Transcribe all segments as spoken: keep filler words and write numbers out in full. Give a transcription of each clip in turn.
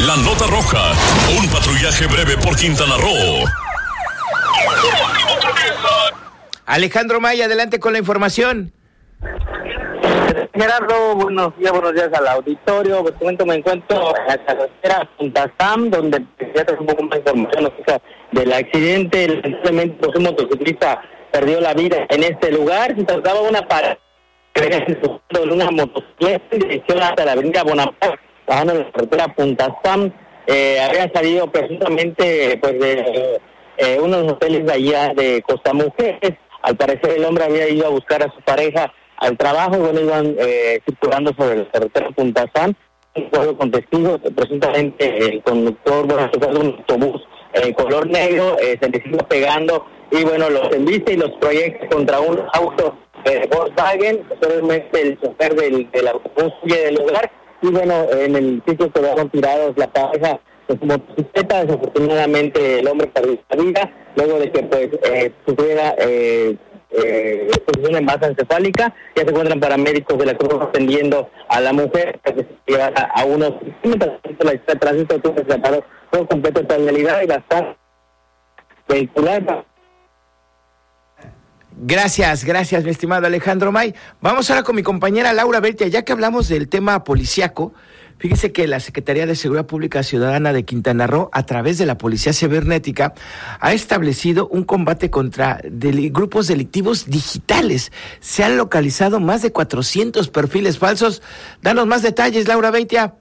La nota roja, un patrullaje breve por Quintana Roo. Alejandro May, adelante con la información. Gerardo, buenos días, buenos días al auditorio. Pues momento me encuentro en la carretera Punta Sam, donde ya tengo un poco más de información acerca del accidente. Lamentablemente, pues, un motociclista perdió la vida en este lugar. Se trataba de una parada de una motocicleta en dirección hasta la avenida Bonaparte, bajando en la carretera Punta Sam. Eh, había salido presuntamente pues de eh, unos hoteles de allá de Costa Mujeres. Al parecer el hombre había ido a buscar a su pareja al trabajo, y bueno, iban eh, circulando sobre la carretera Punta Sam, un juego con testigos, presuntamente el conductor, bueno, de un autobús eh, color negro, eh, se le siguió pegando, y bueno, los embiste y los proyecta contra un auto de eh, Volkswagen. Posteriormente el chofer del, del autobús huye del lugar, y bueno, en el sitio quedaron tirados la pareja de su motocicleta. Desafortunadamente el hombre perdió la vida, luego de que pues eh, sufriera eh, Eh, exposición en masa encefálica. Ya se encuentran paramédicos de la Cruz atendiendo a la mujer, que se lleva a, a unos kilómetros de tránsito tuvo que tratar por completo totalidad y gastar vehicular. Gracias, gracias, mi estimado Alejandro May. Vamos ahora con mi compañera Laura Bertia. Ya que hablamos del tema policíaco, fíjese que la Secretaría de Seguridad Pública Ciudadana de Quintana Roo, a través de la Policía Cibernética, ha establecido un combate contra del, grupos delictivos digitales. Se han localizado más de cuatrocientos perfiles falsos. Danos más detalles, Laura Bertia.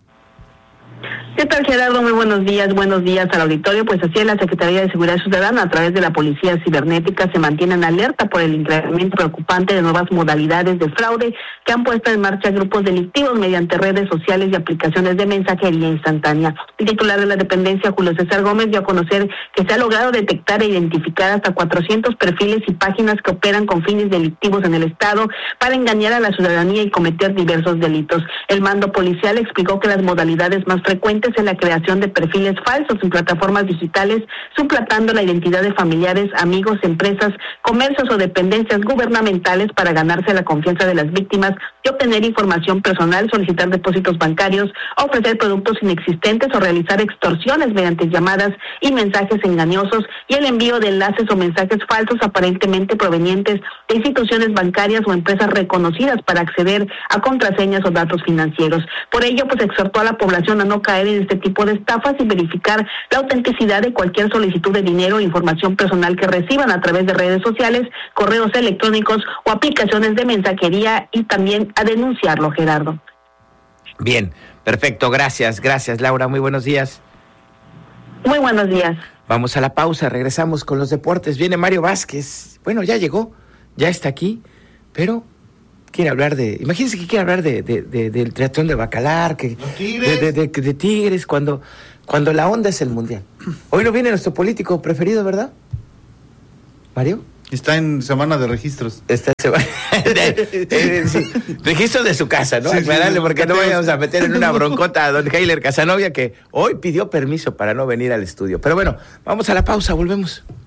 ¿Qué tal, Gerardo? Muy buenos días, buenos días al auditorio. Pues así es, la Secretaría de Seguridad Ciudadana, a través de la Policía Cibernética, se mantienen alerta por el incremento preocupante de nuevas modalidades de fraude que han puesto en marcha grupos delictivos mediante redes sociales y aplicaciones de mensajería instantánea. El titular de la dependencia, Julio César Gómez, dio a conocer que se ha logrado detectar e identificar hasta cuatrocientos perfiles y páginas que operan con fines delictivos en el Estado para engañar a la ciudadanía y cometer diversos delitos. El mando policial explicó que las modalidades más frecuentes en la creación de perfiles falsos en plataformas digitales, suplantando la identidad de familiares, amigos, empresas, comercios o dependencias gubernamentales para ganarse la confianza de las víctimas y obtener información personal, solicitar depósitos bancarios, ofrecer productos inexistentes o realizar extorsiones mediante llamadas y mensajes engañosos y el envío de enlaces o mensajes falsos aparentemente provenientes de instituciones bancarias o empresas reconocidas para acceder a contraseñas o datos financieros. Por ello, pues exhortó a la población a no caer en este tipo de estafas y verificar la autenticidad de cualquier solicitud de dinero o información personal que reciban a través de redes sociales, correos electrónicos o aplicaciones de mensajería, y también a denunciarlo, Gerardo. Bien, perfecto, gracias, gracias, Laura, muy buenos días. Muy buenos días. Vamos a la pausa, regresamos con los deportes. Viene Mario Vázquez, bueno, ya llegó, ya está aquí, pero quiere hablar de, imagínense que quiere hablar de, de, de del triatlón de Bacalar, que Tigres. De, de, de, de Tigres, cuando, cuando la onda es el mundial. Hoy no viene nuestro político preferido, ¿verdad? ¿Mario? Está en semana de registros. Está en semana de, de, sí, registro de su casa, ¿no? Sí, Aclararle, sí, porque no vayamos a meter en una broncota a don Heiler Casanovia, que hoy pidió permiso para no venir al estudio. Pero bueno, vamos a la pausa, volvemos.